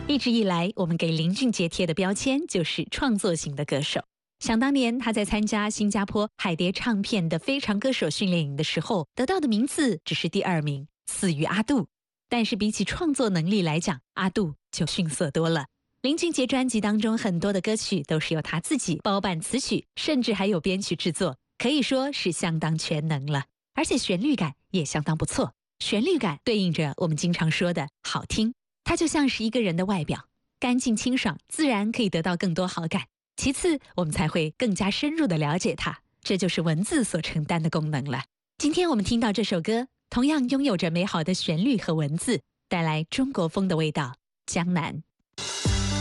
一直以来，我们给林俊杰贴的标签就是创作型的歌手。想当年，他在参加新加坡海蝶唱片的非常歌手训练营的时候，得到的名次只是第2名，死于阿杜。但是比起创作能力来讲，阿杜就逊色多了。林俊杰专辑当中很多的歌曲都是由他自己包办词曲，甚至还有编曲制作，可以说是相当全能了。而且旋律感也相当不错，旋律感对应着我们经常说的好听。它就像是一个人的外表，干净清爽，自然可以得到更多好感。其次，我们才会更加深入地了解它，这就是文字所承担的功能了。今天我们听到这首歌，同样拥有着美好的旋律和文字，带来中国风的味道，江南。